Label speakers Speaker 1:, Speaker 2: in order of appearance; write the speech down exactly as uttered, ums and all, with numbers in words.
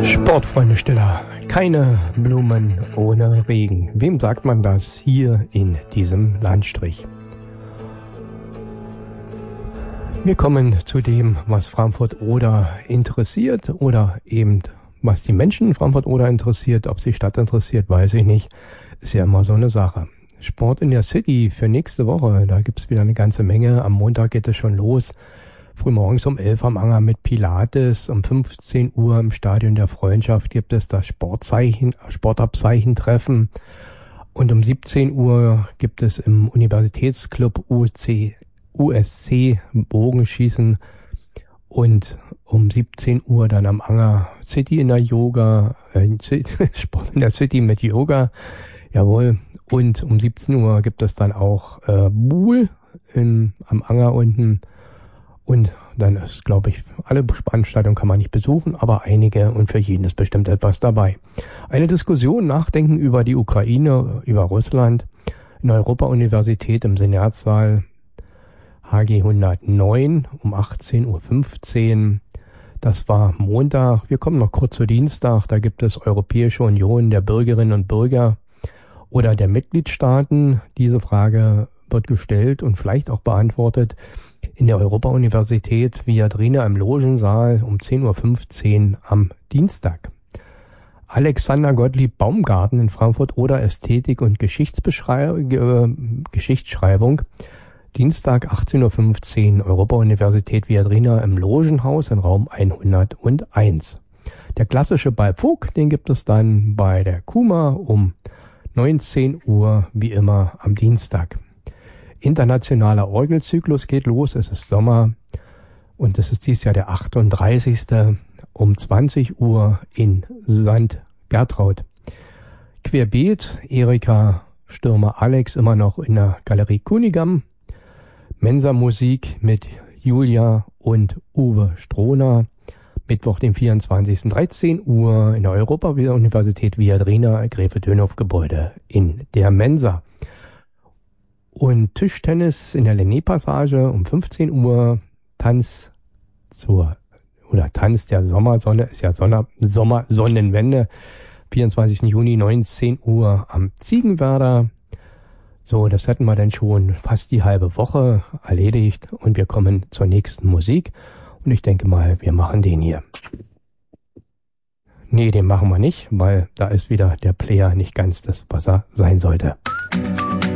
Speaker 1: Sportfreunde Stiller, keine Blumen ohne Regen. Wem sagt man das hier in diesem Landstrich? Wir kommen zu dem, was Frankfurt-Oder interessiert oder eben was die Menschen in Frankfurt-Oder interessiert. Ob sie Stadt interessiert, weiß ich nicht. Ist ja immer so eine Sache. Sport in der City für nächste Woche, da gibt's wieder eine ganze Menge. Am Montag geht es schon los. Frühmorgens um elf am Anger mit Pilates. Um fünfzehn Uhr im Stadion der Freundschaft gibt es das Sportzeichen, Sportabzeichentreffen. Und um siebzehn Uhr gibt es im Universitätsclub U C, U S C Bogenschießen. Und um siebzehn Uhr dann am Anger City in der Yoga, äh, Sport in der City mit Yoga. Jawohl. Und um siebzehn Uhr gibt es dann auch äh, Buhl in, am Anger unten. Und dann ist, glaube ich, alle Veranstaltungen kann man nicht besuchen, aber einige und für jeden ist bestimmt etwas dabei. Eine Diskussion, Nachdenken über die Ukraine, über Russland in der Europa-Universität im Senatssaal H G hundertneun um achtzehn Uhr fünfzehn. Das war Montag. Wir kommen noch kurz zu Dienstag. Da gibt es Europäische Union der Bürgerinnen und Bürger oder der Mitgliedstaaten. Diese Frage wird gestellt und vielleicht auch beantwortet in der Europa-Universität Viadrina im Logensaal um zehn Uhr fünfzehn am Dienstag. Alexander Gottlieb Baumgarten in Frankfurt-Oder Ästhetik und Geschichtsbeschrei- äh, Geschichtsschreibung. Dienstag achtzehn Uhr fünfzehn Europa-Universität Viadrina im Logenhaus in Raum hunderteins. Der klassische Ballfug, den gibt es dann bei der Kuma um neunzehn Uhr wie immer am Dienstag. Internationaler Orgelzyklus geht los, es ist Sommer und es ist dieses Jahr der achtunddreißigste um zwanzig Uhr in Sankt Gertraud. Querbeet, Erika Stürmer Alex immer noch in der Galerie Kunigam. Mensa-Musik mit Julia und Uwe Strohner. Mittwoch, den vierundzwanzigsten dreizehn Uhr in der Europa-Universität Viadrina, Gräfe-Dönhoff-Gebäude in der Mensa. Und Tischtennis in der Lenné-Passage um fünfzehn Uhr, Tanz zur, oder Tanz der Sommersonne, ist ja Sonne, Sommersonnenwende, vierundzwanzigsten Juni, neunzehn Uhr am Ziegenwerder. So, das hätten wir dann schon fast die halbe Woche erledigt und wir kommen zur nächsten Musik. Und ich denke mal, wir machen den hier. Nee, den machen wir nicht, weil da ist wieder der Player nicht ganz das, was er sein sollte.